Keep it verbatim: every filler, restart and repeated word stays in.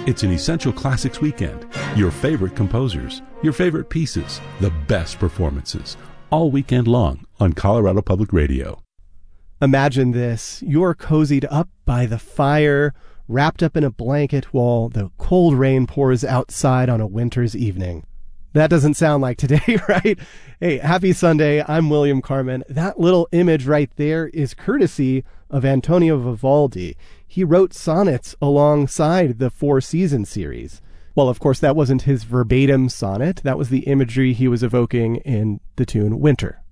It's an Essential Classics weekend. Your favorite composers, your favorite pieces, the best performances, all weekend long on Colorado Public Radio. Imagine this. You're cozied up by the fire, wrapped up in a blanket while the cold rain pours outside on a winter's evening. That doesn't sound like today, right? Hey, happy Sunday. I'm William Carmen. That little image right there is courtesy of Antonio Vivaldi. He wrote sonnets alongside the Four Seasons series. Well, of course, that wasn't his verbatim sonnet. That was the imagery he was evoking in the tune Winter.